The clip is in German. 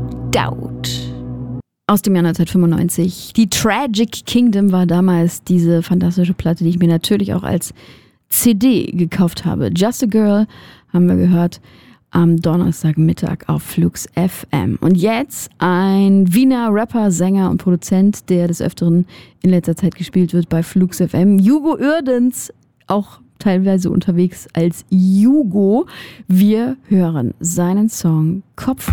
Doubt. Aus dem Jahr 1995. Die Tragic Kingdom war damals diese fantastische Platte, die ich mir natürlich auch als CD gekauft habe. Just a Girl haben wir gehört am Donnerstagmittag auf Flux FM. Und jetzt ein Wiener Rapper, Sänger und Produzent, der des Öfteren in letzter Zeit gespielt wird bei Flux FM. Jugo Uerdens, auch teilweise unterwegs als Jugo. Wir hören seinen Song Kopf.